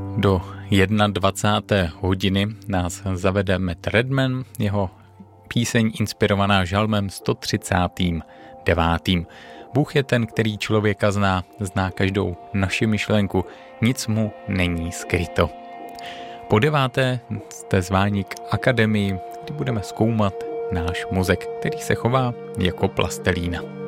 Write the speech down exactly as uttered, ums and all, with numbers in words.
Do dvacáté jedné hodiny nás zavede Matt Redman, jeho píseň inspirovaná žalmem sto třicátým devátým Bůh je ten, který člověka zná, zná každou naši myšlenku, nic mu není skryto. Po deváté jste zváni k akademii, kdy budeme zkoumat náš mozek, který se chová jako plastelína.